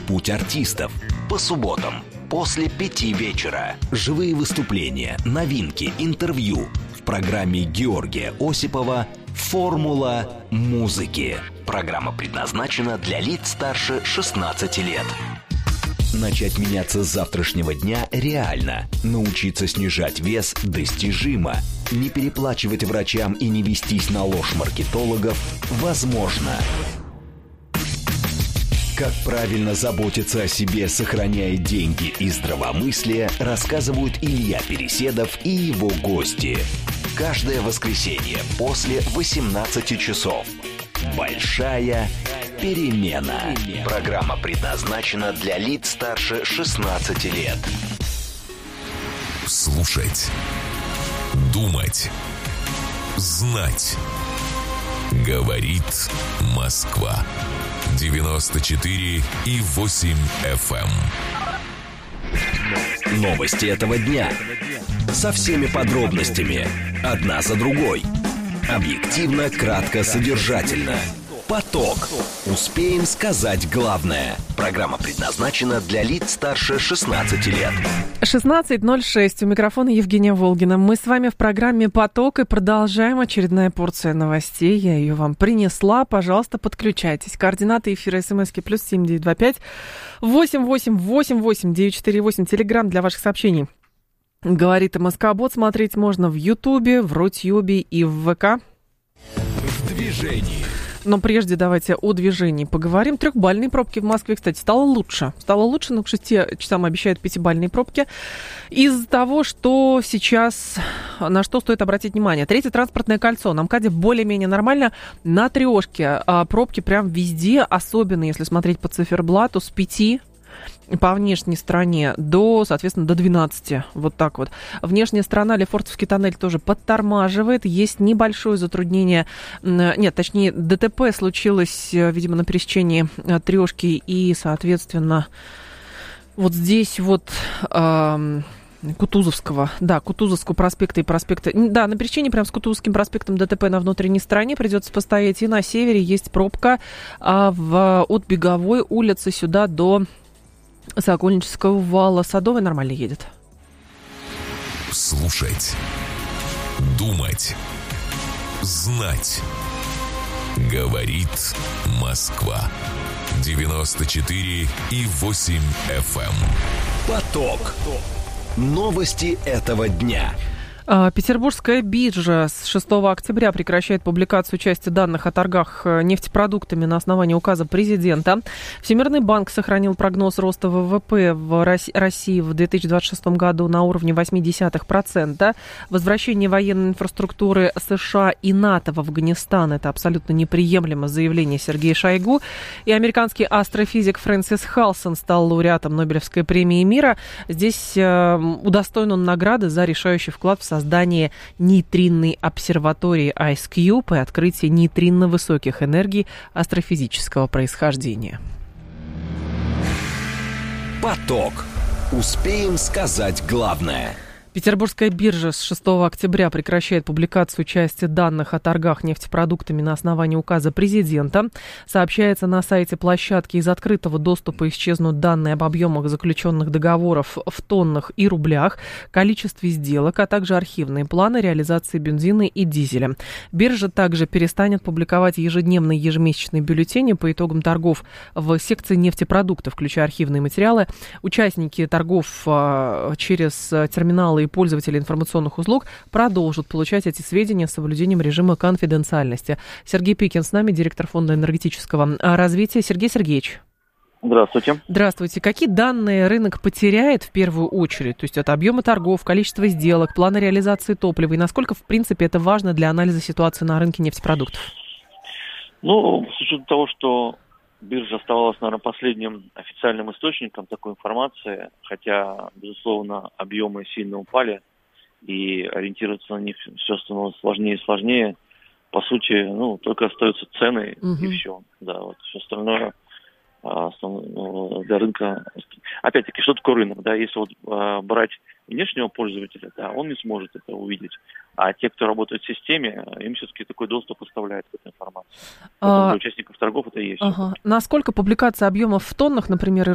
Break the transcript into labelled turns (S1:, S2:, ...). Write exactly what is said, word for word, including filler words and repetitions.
S1: путь артистов. По субботам после пяти вечера. Живые выступления, новинки, интервью. В программе Георгия Осипова «Формула музыки». Программа предназначена для лиц старше шестнадцати лет. Начать меняться с завтрашнего дня реально. Научиться снижать вес достижимо. Не переплачивать врачам и не вестись на ложь маркетологов возможно. Как правильно заботиться о себе, сохраняя деньги и здравомыслие, рассказывают Илья Переседов и его гости. Каждое воскресенье после восемнадцати часов. Большая перемена. Программа предназначена для лиц старше шестнадцати лет.
S2: Слушать. Думать. Знать. Говорит Москва. девяносто четыре и восемь эф эм.
S1: Новости этого дня. Со всеми подробностями. Одна за другой. Объективно, кратко, содержательно. Поток. Успеем сказать главное. Программа предназначена для лиц старше шестнадцати лет.
S3: шестнадцать ноль шесть. У микрофона Евгения Волгина. Мы с вами в программе «Поток» и продолжаем. Очередная порция новостей. Я ее вам принесла. Пожалуйста, подключайтесь. Координаты эфира СМСки плюс семь девять два пять восемь восемь восемь восемь девять четыре восемь. Телеграм для ваших сообщений. Говорит МСК-бот. Смотреть можно в Ютубе, в Рутюбе и в ВК.
S1: В движении.
S3: Но прежде давайте о движении поговорим. Трехбальные пробки в Москве, кстати, стало лучше. Стало лучше, но к шести часам обещают пятибальные пробки. Из-за того, что сейчас, на что стоит обратить внимание. Третье транспортное кольцо. На МКАДе более-менее нормально. На трешке а пробки прям везде, особенно если смотреть по циферблату, с пяти по внешней стороне до, соответственно, до двенадцати. Вот так вот. Внешняя сторона, Лефортовский тоннель тоже подтормаживает. Есть небольшое затруднение. Нет, точнее, ДТП случилось, видимо, на пересечении трешки и, соответственно, вот здесь вот... Э- Кутузовского, да, Кутузовского проспекта и проспекта, да, на пересечении прям с Кутузовским проспектом ДТП на внутренней стороне придется постоять, и на севере есть пробка а в, от Беговой улицы сюда до Сокольнического вала. Садовая нормально едет.
S2: Слушать. Думать. Знать. Говорит Москва. девяносто четыре и восемь эф эм.
S1: Поток. Новости этого дня.
S3: Петербургская биржа с шестого октября прекращает публикацию части данных о торгах нефтепродуктами на основании указа президента. Всемирный банк сохранил прогноз роста ВВП в России в две тысячи двадцать шестом году на уровне восемь десятых процента. Возвращение военной инфраструктуры США и НАТО в Афганистан – это абсолютно неприемлемо, заявление Сергея Шойгу. И американский астрофизик Фрэнсис Халсон стал лауреатом Нобелевской премии мира. Здесь э, удостоен он награды за решающий вклад в создание создание нейтринной обсерватории IceCube и открытие нейтринно высоких энергий астрофизического происхождения.
S1: Поток. Успеем сказать главное.
S3: Петербургская биржа с шестого октября прекращает публикацию части данных о торгах нефтепродуктами на основании указа президента. Сообщается на сайте площадки: из открытого доступа исчезнут данные об объемах заключенных договоров в тоннах и рублях, количестве сделок, а также архивные планы реализации бензина и дизеля. Биржа также перестанет публиковать ежедневные и ежемесячные бюллетени по итогам торгов в секции нефтепродуктов, включая архивные материалы. Участники торгов через терминалы и пользователи информационных услуг продолжат получать эти сведения с соблюдением режима конфиденциальности. Сергей Пикин с нами, директор Фонда энергетического развития. Сергей Сергеевич.
S4: Здравствуйте.
S3: Здравствуйте. Какие данные рынок потеряет в первую очередь? То есть это объемы торгов, количество сделок, планы реализации топлива, и насколько, в принципе, это важно для анализа ситуации на рынке нефтепродуктов?
S4: Ну, с учетом того, что биржа оставалась, наверное, последним официальным источником такой информации, хотя, безусловно, объемы сильно упали, и ориентироваться на них все становилось сложнее и сложнее. По сути, ну, только остаются цены, угу. и все. Да, вот все остальное а, для рынка. Опять-таки, что такое рынок? Да, если вот а, брать внешнего пользователя, да, он не сможет это увидеть. А те, кто работает в системе, им все-таки такой доступ оставляет к этой информации. А... Для участников торгов это и есть.
S3: Ага. Насколько публикация объемов в тоннах, например,